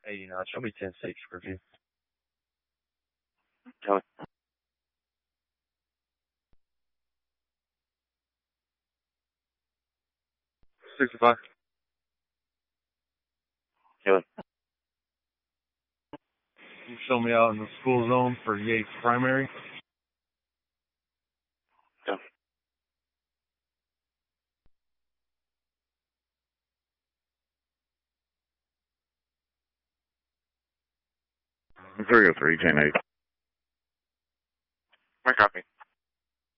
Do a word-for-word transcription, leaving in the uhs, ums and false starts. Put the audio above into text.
eighty-nine. Show me ten six review. Kelly. sixty-five. Kelly. You show me out in the school zone for Yates Primary. Yeah. three oh three, ten eight. My copy.